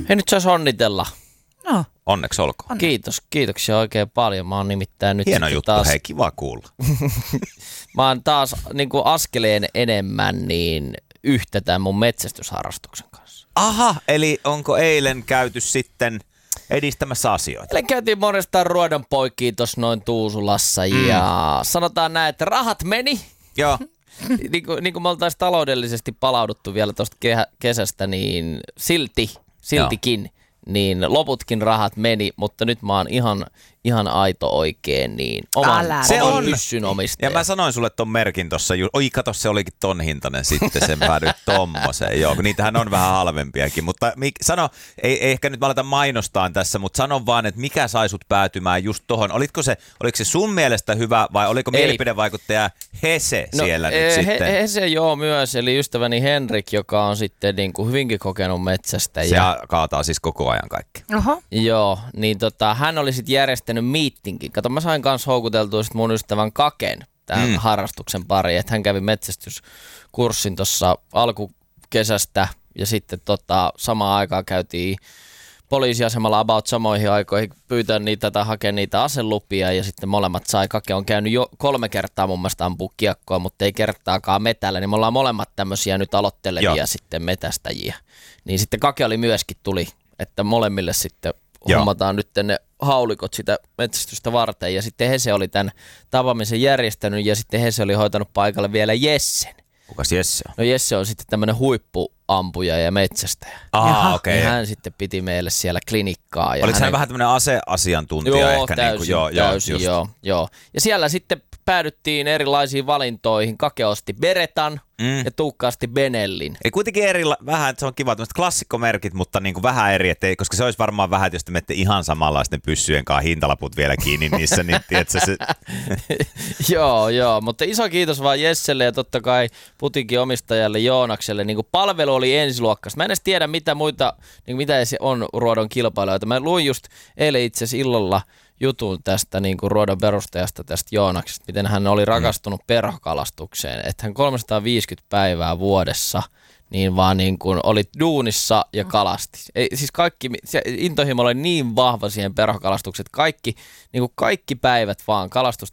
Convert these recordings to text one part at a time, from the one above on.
Hei, nyt saisi onnitella. No. Onneksi olkoon. Kiitoksia oikein paljon. Mä oon nimittäin nyt hieno juttu, taas... hei, kiva kuulla. Mä oon taas niin kuin askeleen enemmän niin yhtä tämän mun metsästysharrastuksen kanssa. Aha, eli onko eilen käyty sitten edistämässä asioita? Eilen käytiin morjestaan ruodon poikiin tuossa noin Tuusulassa ja sanotaan näin, että rahat meni. Joo. niin kuin me oltaisiin taloudellisesti palauduttu vielä tuosta kesästä, niin siltikin, niin loputkin rahat meni, mutta nyt mä oon ihan aito oikein, niin oman pyssyn omistaja. Ja mä sanoin sulle ton merkin tossa, kato se olikin ton hintainen sitten, sen päädyt tommoseen. Joo, niitähän on vähän halvempiakin, mutta sano, ei ehkä nyt mä aletaan mainostaan tässä, mutta sano vaan, että mikä sai sut päätymään just tohon. Oliko se sun mielestä hyvä vai oliko mielipidevaikuttaja Hese siellä nyt sitten? Hese joo myös, eli ystäväni Henrik, joka on sitten niin kuin hyvinkin kokenut metsästä. Se kaataa siis koko ajan kaikki. Oho. Joo, niin hän oli sitten järjestänyt miittinkin. Kato, mä sain kanssa houkuteltua sit mun ystävän Kaken tähän harrastuksen pariin, että hän kävi metsästyskurssin tuossa alkukesästä ja sitten samaan aikaan käytiin poliisiasemalla about samoihin aikoihin pyytää niitä tai hakea niitä aselupia ja sitten molemmat sai. Kake on käynyt jo 3 kertaa mun mielestä ampua kiekkoa, mutta ei kertaakaan metällä, niin me ollaan molemmat tämmöisiä nyt aloittelevia sitten metästäjiä. Niin sitten Kake oli myöskin tuli, että molemmille sitten hommataan nyt ne haulikot sitä metsästystä varten. Ja sitten Hese oli tämän tapaamisen järjestänyt ja sitten Hese oli hoitanut paikalle vielä Jessen. Kukas Jesse on? No Jesse on sitten tämmöinen huippuampuja ja metsästäjä. Okei. Ja hän sitten piti meille siellä klinikkaa. Oliko hän vähän tämmöinen aseasiantuntija ehkä? Täysin, joo. Ja siellä sitten päädyttiin erilaisiin valintoihin. Kake osti Beretan ja Tuukka osti Benellin. Ei kuitenkin vähän, että se on kiva, tämmöiset klassikkomerkit, mutta niin kuin vähän eri, koska se olisi varmaan vähän, jos te menette ihan samanlaisten pyssyjen kanssa hintalaput vielä kiinni niissä, niin tiedätkö se... Joo, mutta iso kiitos vaan Jesselle ja totta kai putikin omistajalle Joonakselle. Niin kuin palvelu oli ensiluokkaista. Mä en edes tiedä mitä muita, niin mitä on ruodon kilpailijoita. Mä luin just eilen itse asiassa illalla jutun tästä niin kuin ruodon perustajasta tästä Joonaksesta, miten hän oli rakastunut perhokalastukseen, että hän 350 päivää vuodessa niin vaan niin kuin oli duunissa ja kalasti. Siis se intohimo oli niin vahva siihen perhokalastukseen, että kaikki päivät vaan kalastusta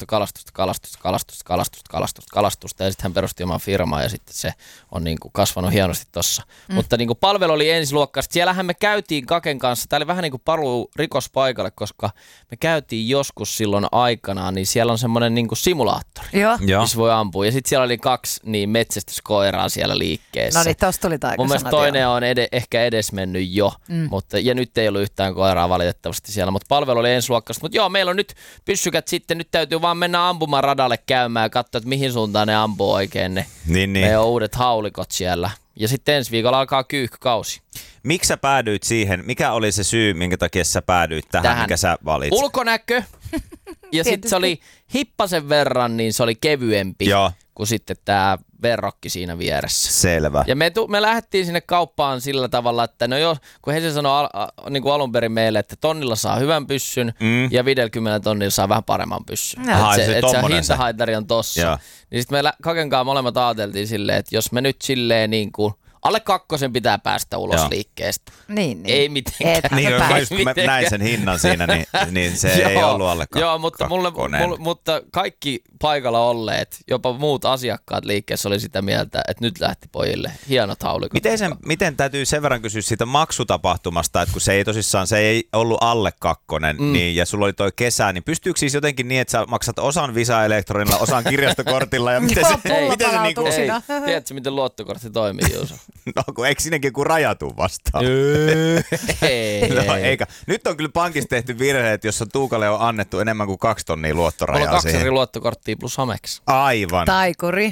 ja sitten hän perusti oman firmaa ja sitten se on niin kuin kasvanut hienosti tossa. Mutta niin kuin palvelu oli ensiluokkaista. Siellähän me käytiin Kaken kanssa, tää oli vähän niin kuin paluu rikospaikalle, koska me käytiin joskus silloin aikanaan, niin siellä on semmoinen niin kuin simulaattori, missä voi ampua. Ja sitten siellä oli 2 niin metsästyskoiraa siellä liikkeessä. No niin, tosta tuli taika. Mun mielestä toinen on ehkä edesmennyt jo, ja nyt ei ollut yhtään koiraa valitettavasti siellä, mutta palvelu oli ensiluokkaista. Mutta joo, meillä on nyt pyssykät sitten, nyt täytyy vaan mennä ampumaradalle käymään ja katsoa, että mihin suuntaan ne ampuu oikein ne meidän uudet haulikot siellä. Ja sitten ensi viikolla alkaa kyyhkykausi. Miksi sä päädyit siihen? Mikä oli se syy, minkä takia sä päädyit tähän? Mikä sä valitsit? Ulkonäkö. Ja sitten se oli hippasen verran, niin se oli kevyempi kuin sitten tämä verrokki siinä vieressä. Selvä. Ja me lähdettiin sinne kauppaan sillä tavalla, että kun he sanoi niin kuin alun perin meille, että tonnilla saa hyvän pyssyn ja 50 tonnilla saa vähän paremman pyssyn. Että se hintahaitari on tossa. Niin sitten me Kakenkaan molemmat ajateltiin silleen, että jos me nyt silleen niin kuin alle 2 pitää päästä ulos liikkeestä. Niin. Ei mitenkään. Mä näin sen hinnan siinä, niin se ei ollut alle 2. Joo, mutta kaikki paikalla olleet, jopa muut asiakkaat liikkeessä oli sitä mieltä, että nyt lähti pojille hienot haulikot. Miten täytyy sen verran kysyä siitä maksutapahtumasta, että kun se ei ollut alle 2, niin, ja sulla oli toi kesä, niin pystyykö siis jotenkin niin, että sä maksat osan Visa Elektronilla, osan kirjastokortilla ja miten se niinku... Tiedätkö, miten luottokortti toimii, Juuso? No, eikö sinnekin kun rajatu vastaan? Eikä. Nyt on kyllä pankissa tehty virhe, että jos Tuukalle on annettu enemmän kuin 2 tonnia luottorajaa siihen. Mulla on 2 siihen. luottokorttia plus Amex. Aivan. Taikuri.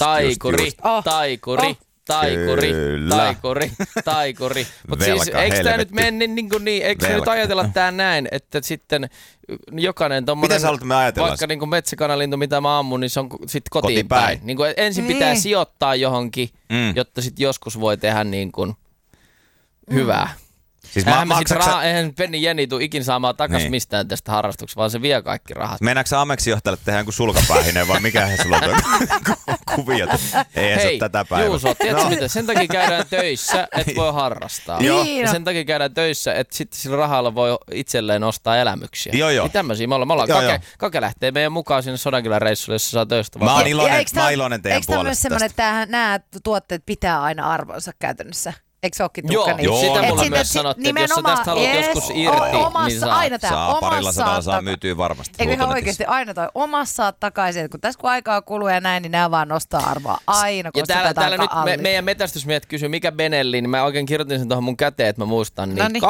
Taikuri. Mutta siis eikö tämä nyt mene niin, eikö se nyt ajatella tää näin, että sitten jokainen tommonen... Miten sä haluat me ajatella? Vaikka niin kuin metsäkanalintu, mitä mä ammun, niin se on sitten kotiin päin. Niin kuin ensin pitää sijoittaa johonkin, jotta sitten joskus voi tehdä niin kuin hyvää. Siis eihän Penni Jenni tule ikin saamaan takaisin mistään tästä harrastuksesta, vaan se vie kaikki rahat. Meinaatko sä Ameksin johtajalle tehdä jonkun sulkapäähinen vai mikä he sulla on kuviot? Ei se ole tätä päivää. Juuso, tiedätkö mitä? Sen takia käydään töissä, että voi harrastaa. Niin, ja sen takia käydään töissä, että sitten sillä rahalla voi itselleen ostaa elämyksiä. Joo. Niin tämmöisiä me ollaan. Kake lähtee meidän mukaan sinne Sodankylän reissulle, jossa saa töistä. Mä oon iloinen teidän puolesta. Eikö tämä myös semmoinen, että nämä tuotteet pitää aina arvonsa käytännössä? Eikö se olekin tukka niin? Joo, sitä mulle myös sanottiin, että jos sä tästä haluat joskus irti, niin saa. Aina tää saa parilla sadalla saa myytyä varmasti. Eikö ihan oikeasti aina toi omassa saat takaisin, kun tässä kun aikaa kuluu ja näin, niin nämä vaan nostaa arvoa aina, kun ja täällä nyt meidän metästysmiehet kysyy, mikä Benelli, niin mä oikein kirjoitin sen tuohon mun käteen, että mä muistan, niin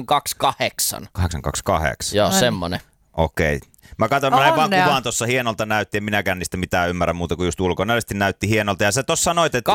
828. 828. Joo, semmonen. Okei. Mä katson, mä näin vaan kuvaan tuossa hienolta näytti, en minäkään niistä mitään ymmärrä muuta kuin just ulkonäöllisesti näytti hienolta. Ja sä tossa sanoit, että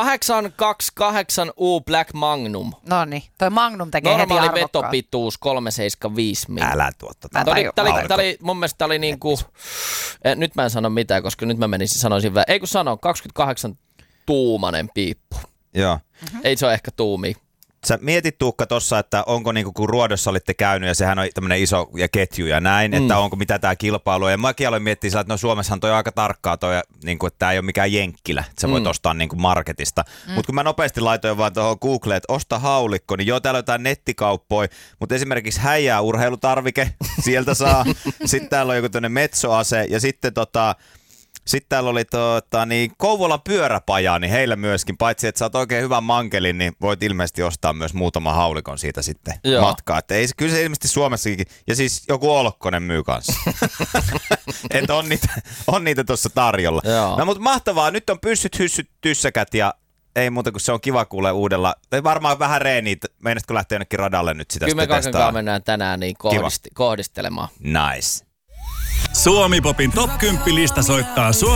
828 U Black Magnum. Noniin, toi Magnum tekee heti arvokkaan. Normaali vetopituus 375 mm. Älä tuotta. Tää oli mun mielestä tää oli niinku, nyt mä en sano mitään, koska nyt mä sanoisin vähän, ei kun sano, 28 tuumanen piippu. Joo. Ei se ole ehkä tuumia. Sä mietit Tuukka tossa, että onko niinku kun Ruodossa olitte käynyt ja sehän on tämmönen iso ja ketju ja näin, että onko mitä tää kilpailu. Ja mäkin aloin miettiä sillä, että no Suomessahan toi on aika tarkkaa toi, niinku, että tää ei ole mikään jenkkilä, että sä voit ostaa niinku marketista. Mutta kun mä nopeasti laitoin vaan tuohon Googleen, että osta haulikko, niin joo täällä on jotain nettikauppoja, mutta esimerkiksi häijää urheilutarvike, sieltä saa. Sitten täällä on joku tämmönen metsoase ja sitten sitten täällä oli Kouvolan pyöräpaja, niin heillä myöskin, paitsi että sä oot oikein hyvän mankelin, niin voit ilmeisesti ostaa myös muutaman haulikon siitä sitten matkaa. Että ei, kyllä se ilmeisesti Suomessakin, ja siis joku Olkkonen myy kanssa. Että on niitä tuossa tarjolla. Joo. No mutta mahtavaa, nyt on pyssyt, hyssyt, tyssäkät ja ei muuta kuin se on kiva kuulee uudella. Varmaan vähän reeniä, meinaatko lähteä jonnekin radalle nyt sitä sitten testaa? Kyllä me mennään tänään niin kohdistelemaan. Nice. Suomi Popin Top 10 -lista soittaa